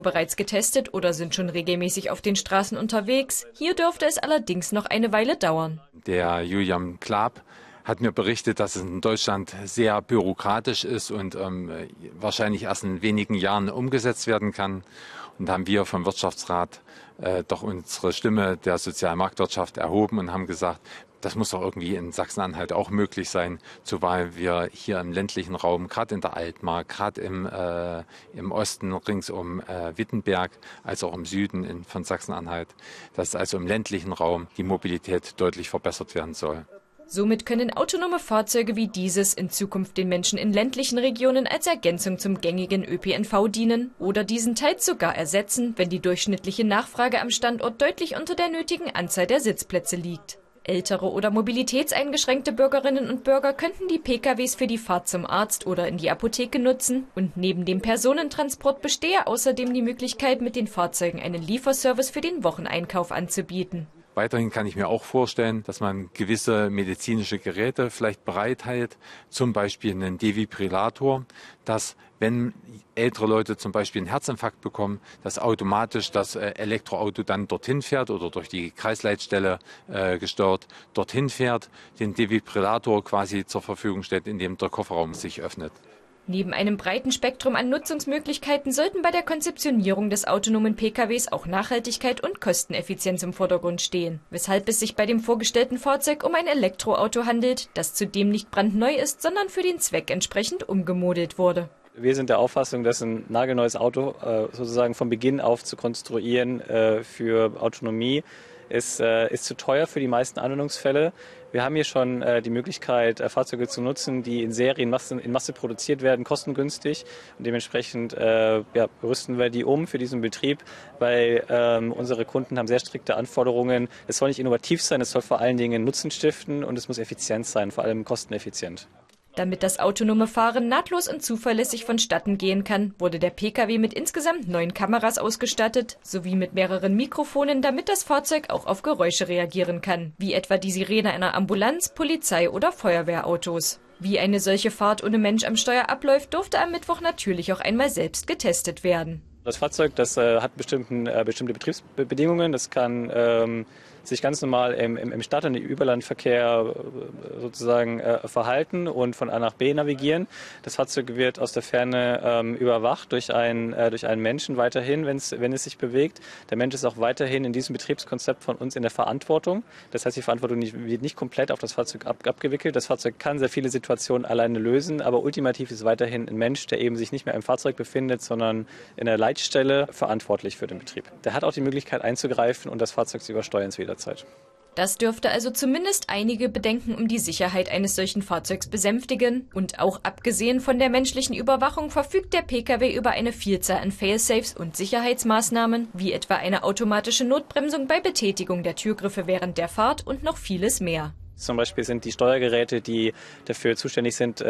bereits getestet oder sind schon regelmäßig auf den Straßen unterwegs. Hier dürfte es allerdings noch eine Weile dauern. Der Julian Klaab hat mir berichtet, dass es in Deutschland sehr bürokratisch ist und wahrscheinlich erst in wenigen Jahren umgesetzt werden kann. Und haben wir vom Wirtschaftsrat doch unsere Stimme der sozialen Marktwirtschaft erhoben und haben gesagt, das muss doch irgendwie in Sachsen-Anhalt auch möglich sein, zumal wir hier im ländlichen Raum, gerade in der Altmark, gerade im Osten rings um Wittenberg, als auch im Süden von Sachsen-Anhalt, dass also im ländlichen Raum die Mobilität deutlich verbessert werden soll. Somit können autonome Fahrzeuge wie dieses in Zukunft den Menschen in ländlichen Regionen als Ergänzung zum gängigen ÖPNV dienen oder diesen teils sogar ersetzen, wenn die durchschnittliche Nachfrage am Standort deutlich unter der nötigen Anzahl der Sitzplätze liegt. Ältere oder mobilitätseingeschränkte Bürgerinnen und Bürger könnten die PKWs für die Fahrt zum Arzt oder in die Apotheke nutzen und neben dem Personentransport bestehe außerdem die Möglichkeit, mit den Fahrzeugen einen Lieferservice für den Wocheneinkauf anzubieten. Weiterhin kann ich mir auch vorstellen, dass man gewisse medizinische Geräte vielleicht bereithält, zum Beispiel einen Defibrillator, dass wenn ältere Leute zum Beispiel einen Herzinfarkt bekommen, dass automatisch das Elektroauto dann dorthin fährt oder durch die Kreisleitstelle gesteuert dorthin fährt, den Defibrillator quasi zur Verfügung stellt, indem der Kofferraum sich öffnet. Neben einem breiten Spektrum an Nutzungsmöglichkeiten sollten bei der Konzeptionierung des autonomen PKWs auch Nachhaltigkeit und Kosteneffizienz im Vordergrund stehen, weshalb es sich bei dem vorgestellten Fahrzeug um ein Elektroauto handelt, das zudem nicht brandneu ist, sondern für den Zweck entsprechend umgemodelt wurde. Wir sind der Auffassung, dass ein nagelneues Auto sozusagen von Beginn auf zu konstruieren für Autonomie ist zu teuer für die meisten Anwendungsfälle. Wir haben hier schon die Möglichkeit, Fahrzeuge zu nutzen, die in Serie, in Masse produziert werden, kostengünstig. Und dementsprechend rüsten wir die um für diesen Betrieb, weil unsere Kunden haben sehr strikte Anforderungen. Es soll nicht innovativ sein, es soll vor allen Dingen Nutzen stiften und es muss effizient sein, vor allem kosteneffizient. Damit das autonome Fahren nahtlos und zuverlässig vonstatten gehen kann, wurde der Pkw mit insgesamt 9 Kameras ausgestattet, sowie mit mehreren Mikrofonen, damit das Fahrzeug auch auf Geräusche reagieren kann, wie etwa die Sirene einer Ambulanz, Polizei oder Feuerwehrautos. Wie eine solche Fahrt ohne Mensch am Steuer abläuft, durfte am Mittwoch natürlich auch einmal selbst getestet werden. Das Fahrzeug, das hat bestimmte Betriebsbedingungen. Das kann sich ganz normal im Stadt- und im Überlandverkehr sozusagen verhalten und von A nach B navigieren. Das Fahrzeug wird aus der Ferne überwacht durch einen Menschen weiterhin, wenn es sich bewegt. Der Mensch ist auch weiterhin in diesem Betriebskonzept von uns in der Verantwortung. Das heißt, die Verantwortung wird nicht komplett auf das Fahrzeug abgewickelt. Das Fahrzeug kann sehr viele Situationen alleine lösen, aber ultimativ ist weiterhin ein Mensch, der eben sich nicht mehr im Fahrzeug befindet, sondern in der Leitstelle verantwortlich für den Betrieb. Der hat auch die Möglichkeit einzugreifen und das Fahrzeug zu übersteuern jederzeit. Das dürfte also zumindest einige Bedenken um die Sicherheit eines solchen Fahrzeugs besänftigen. Und auch abgesehen von der menschlichen Überwachung verfügt der Pkw über eine Vielzahl an Failsafes und Sicherheitsmaßnahmen, wie etwa eine automatische Notbremsung bei Betätigung der Türgriffe während der Fahrt und noch vieles mehr. Zum Beispiel sind die Steuergeräte, die dafür zuständig sind,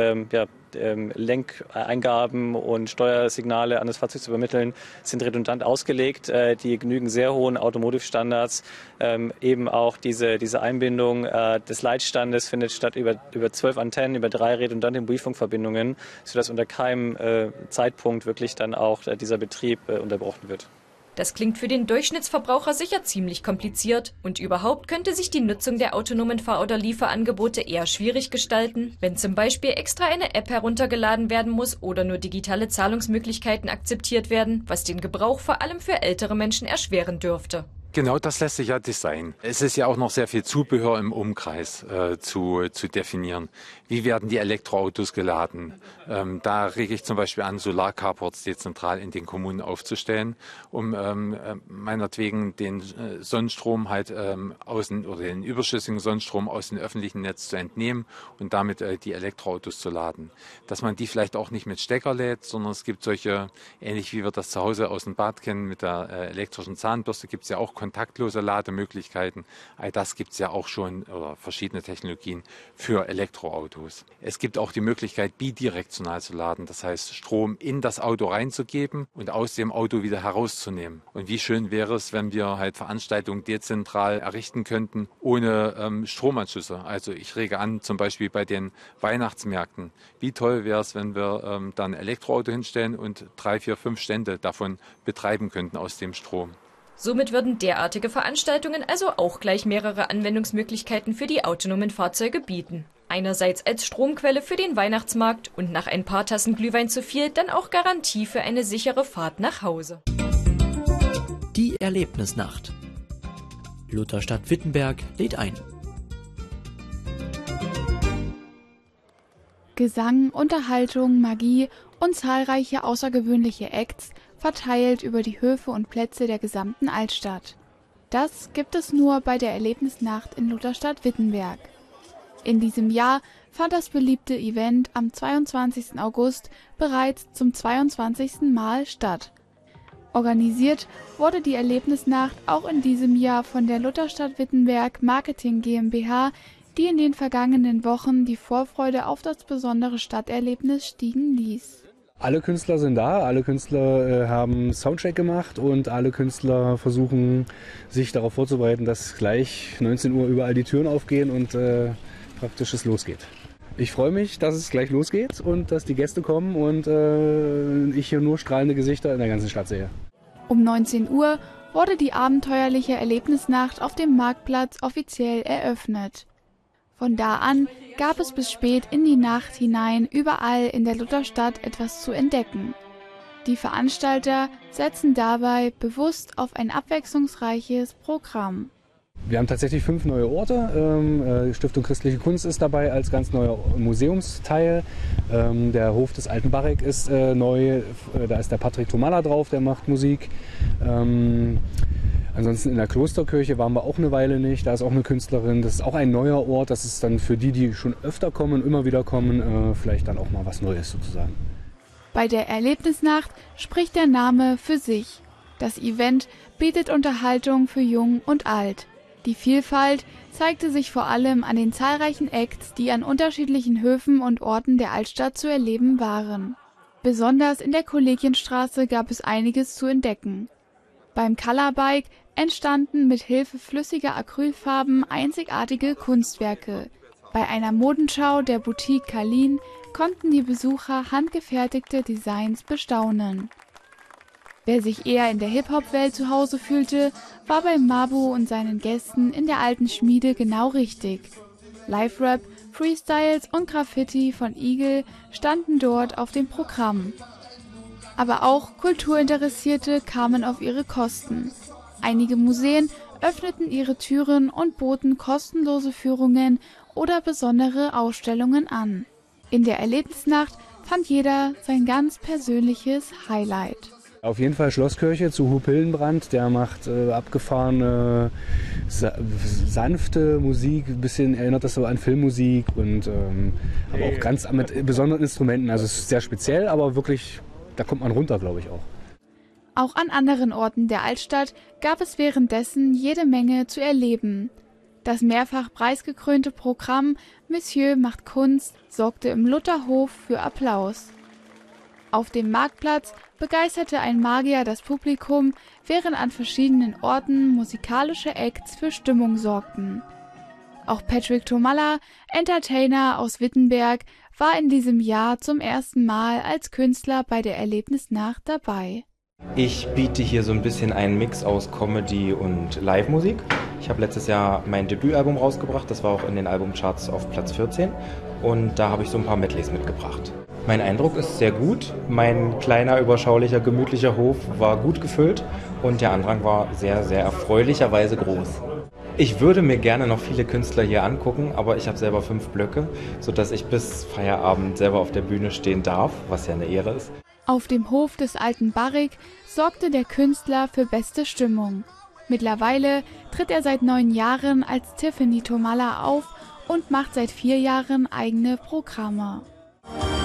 Lenkeingaben und Steuersignale an das Fahrzeug zu übermitteln, sind redundant ausgelegt. Die genügen sehr hohen Automotive-Standards. Eben auch diese Einbindung des Leitstandes findet statt über 12 Antennen, über 3 redundante Mobilfunkverbindungen, sodass unter keinem Zeitpunkt wirklich dann auch dieser Betrieb unterbrochen wird. Das klingt für den Durchschnittsverbraucher sicher ziemlich kompliziert und überhaupt könnte sich die Nutzung der autonomen Fahr- oder Lieferangebote eher schwierig gestalten, wenn zum Beispiel extra eine App heruntergeladen werden muss oder nur digitale Zahlungsmöglichkeiten akzeptiert werden, was den Gebrauch vor allem für ältere Menschen erschweren dürfte. Genau, das lässt sich ja designen. Es ist ja auch noch sehr viel Zubehör im Umkreis zu definieren. Wie werden die Elektroautos geladen? Da rege ich zum Beispiel an, Solarcarports dezentral in den Kommunen aufzustellen, um meinetwegen den Sonnenstrom halt außen oder den überschüssigen Sonnenstrom aus dem öffentlichen Netz zu entnehmen und damit die Elektroautos zu laden. Dass man die vielleicht auch nicht mit Stecker lädt, sondern es gibt solche, ähnlich wie wir das zu Hause aus dem Bad kennen, mit der elektrischen Zahnbürste, gibt es ja auch kontaktlose Lademöglichkeiten. All das gibt es ja auch schon, oder verschiedene Technologien für Elektroautos. Es gibt auch die Möglichkeit, bidirektional zu laden, das heißt Strom in das Auto reinzugeben und aus dem Auto wieder herauszunehmen. Und wie schön wäre es, wenn wir halt Veranstaltungen dezentral errichten könnten, ohne Stromanschlüsse. Also ich rege an, zum Beispiel bei den Weihnachtsmärkten. Wie toll wäre es, wenn wir dann ein Elektroauto hinstellen und 3, 4, 5 Stände davon betreiben könnten aus dem Strom. Somit würden derartige Veranstaltungen also auch gleich mehrere Anwendungsmöglichkeiten für die autonomen Fahrzeuge bieten. Einerseits als Stromquelle für den Weihnachtsmarkt und nach ein paar Tassen Glühwein zu viel dann auch Garantie für eine sichere Fahrt nach Hause. Die Erlebnisnacht. Lutherstadt Wittenberg lädt ein. Gesang, Unterhaltung, Magie und zahlreiche außergewöhnliche Acts verteilt über die Höfe und Plätze der gesamten Altstadt. Das gibt es nur bei der Erlebnisnacht in Lutherstadt Wittenberg. In diesem Jahr fand das beliebte Event am 22. August bereits zum 22. Mal statt. Organisiert wurde die Erlebnisnacht auch in diesem Jahr von der Lutherstadt Wittenberg Marketing GmbH, die in den vergangenen Wochen die Vorfreude auf das besondere Stadterlebnis stiegen ließ. Alle Künstler sind da, alle Künstler haben Soundcheck gemacht und alle Künstler versuchen, sich darauf vorzubereiten, dass gleich 19 Uhr überall die Türen aufgehen und praktisch es losgeht. Ich freue mich, dass es gleich losgeht und dass die Gäste kommen und ich hier nur strahlende Gesichter in der ganzen Stadt sehe. Um 19 Uhr wurde die abenteuerliche Erlebnisnacht auf dem Marktplatz offiziell eröffnet. Von da an gab es bis spät in die Nacht hinein überall in der Lutherstadt etwas zu entdecken. Die Veranstalter setzen dabei bewusst auf ein abwechslungsreiches Programm. Wir haben tatsächlich 5 neue Orte. Stiftung Christliche Kunst ist dabei als ganz neuer Museumsteil. Der Hof des Alten Barrik ist neu. Da ist der Patrick Tomalla drauf, der macht Musik. Ansonsten in der Klosterkirche waren wir auch eine Weile nicht. Da ist auch eine Künstlerin. Das ist auch ein neuer Ort. Das ist dann für die, die schon öfter kommen, immer wieder kommen, vielleicht dann auch mal was Neues sozusagen. Bei der Erlebnisnacht spricht der Name für sich. Das Event bietet Unterhaltung für Jung und Alt. Die Vielfalt zeigte sich vor allem an den zahlreichen Acts, die an unterschiedlichen Höfen und Orten der Altstadt zu erleben waren. Besonders in der Kollegienstraße gab es einiges zu entdecken. Beim Colorbike entstanden mit Hilfe flüssiger Acrylfarben einzigartige Kunstwerke. Bei einer Modenschau der Boutique Kalin konnten die Besucher handgefertigte Designs bestaunen. Wer sich eher in der Hip-Hop-Welt zu Hause fühlte, war bei Mabu und seinen Gästen in der alten Schmiede genau richtig. Live-Rap, Freestyles und Graffiti von Eagle standen dort auf dem Programm. Aber auch Kulturinteressierte kamen auf ihre Kosten. Einige Museen öffneten ihre Türen und boten kostenlose Führungen oder besondere Ausstellungen an. In der Erlebnisnacht fand jeder sein ganz persönliches Highlight. Auf jeden Fall Schlosskirche zu Huub Hildenbrand, der macht abgefahrene, sanfte Musik, ein bisschen erinnert das so an Filmmusik und aber auch ganz mit besonderen Instrumenten. Also es ist sehr speziell, aber wirklich, da kommt man runter, glaube ich auch. Auch an anderen Orten der Altstadt gab es währenddessen jede Menge zu erleben. Das mehrfach preisgekrönte Programm Monsieur macht Kunst sorgte im Lutherhof für Applaus. Auf dem Marktplatz begeisterte ein Magier das Publikum, während an verschiedenen Orten musikalische Acts für Stimmung sorgten. Auch Patrick Tomalla, Entertainer aus Wittenberg, war in diesem Jahr zum ersten Mal als Künstler bei der Erlebnisnacht dabei. Ich biete hier so ein bisschen einen Mix aus Comedy und Live-Musik. Ich habe letztes Jahr mein Debütalbum rausgebracht, das war auch in den Albumcharts auf Platz 14 und da habe ich so ein paar Medleys mitgebracht. Mein Eindruck ist sehr gut. Mein kleiner, überschaulicher, gemütlicher Hof war gut gefüllt und der Andrang war sehr, sehr erfreulicherweise groß. Ich würde mir gerne noch viele Künstler hier angucken, aber ich habe selber 5 Blöcke, sodass ich bis Feierabend selber auf der Bühne stehen darf, was ja eine Ehre ist. Auf dem Hof des Alten Barrik sorgte der Künstler für beste Stimmung. Mittlerweile tritt er seit 9 Jahren als Tiffany Tomalla auf und macht seit 4 Jahren eigene Programme.